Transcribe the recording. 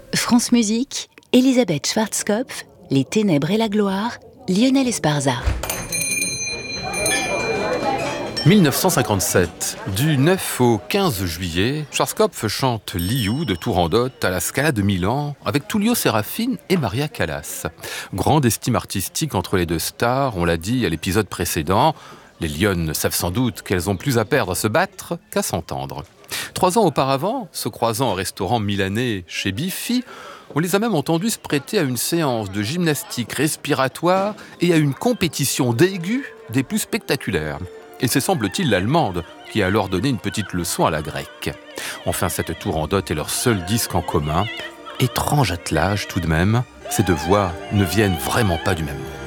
France Musique, Elisabeth Schwarzkopf, Les Ténèbres et la Gloire, Lionel Esparza. 1957. Du 9 au 15 juillet, Schwarzkopf chante Liu de Turandot à la Scala de Milan avec Tullio Serafin et Maria Callas. Grande estime artistique entre les deux stars, on l'a dit à l'épisode précédent. Les lionnes savent sans doute qu'elles ont plus à perdre à se battre qu'à s'entendre. 3 ans auparavant, se croisant au restaurant milanais chez Biffi, on les a même entendus se prêter à une séance de gymnastique respiratoire et à une compétition d'aigus des plus spectaculaires. Et c'est semble-t-il l'Allemande qui a alors donné une petite leçon à la grecque. Enfin, cette Turandot est leur seul disque en commun. Étrange attelage tout de même, ces deux voix ne viennent vraiment pas du même monde.